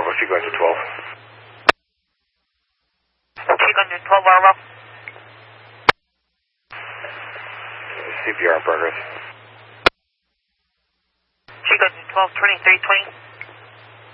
Chico engine 12. Chico engine 12, Bravo. CPR in progress. Chico engine 12, turning 320.